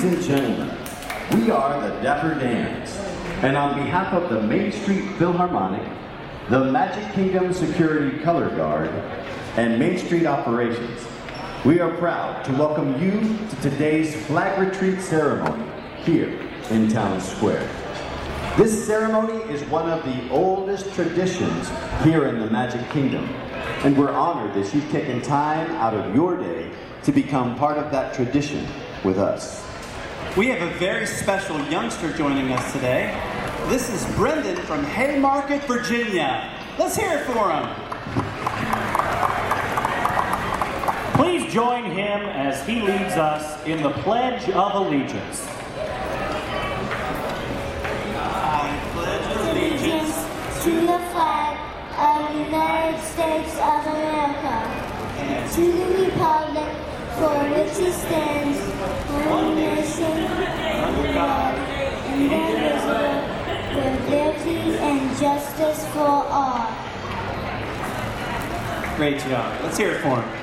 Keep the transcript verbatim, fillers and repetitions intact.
Ladies and gentlemen, we are the Dapper Dans, and on behalf of the Main Street Philharmonic, the Magic Kingdom Security Color Guard, and Main Street Operations, we are proud to welcome you to today's flag retreat ceremony here in Town Square. This ceremony is one of the oldest traditions here in the Magic Kingdom, and we're honored that you've taken time out of your day to become part of that tradition with us. We have a very special youngster joining us today. This is Brendan from Haymarket, Virginia. Let's hear it for him. Please join him as he leads us in the Pledge of Allegiance. I pledge allegiance to the flag of the United States of America and to the republic for which it stands, one nation, under God, indivisible, with liberty and justice for all. Great job. Let's hear it for him.